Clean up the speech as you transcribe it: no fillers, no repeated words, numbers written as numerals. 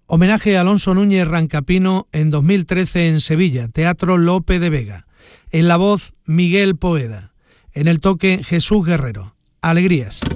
Homenaje a Alonso Núñez Rancapino en 2013 en Sevilla, Teatro Lope de Vega. En la voz, Miguel Poeda. En el toque, Jesús Guerrero. Alegrías.